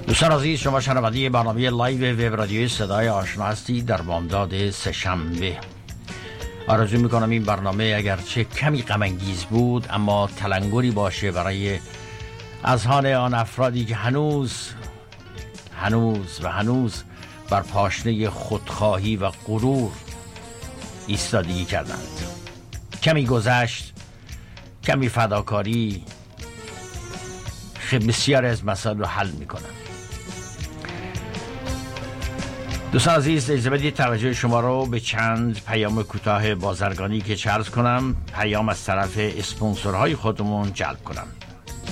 دوستان عزیز، شما شنونده برنامه لایو وب رادیوی صدای آشنا هستید در بامداد سه‌شنبه. آرزو میکنم این برنامه اگرچه کمی غم انگیز بود اما تلنگری باشه برای اذهان آن افرادی که هنوز بر پاشنه خودخواهی و غرور ایستادگی کردند. کمی گذشت، کمی فداکاری بسیاری از مسائل رو حل میکنن. دوستان عزیز، اجازه بدید توجه شما رو به چند پیام کوتاه بازرگانی که عرض کنم، پیام از طرف اسپانسرهای خودمون جلب کنم.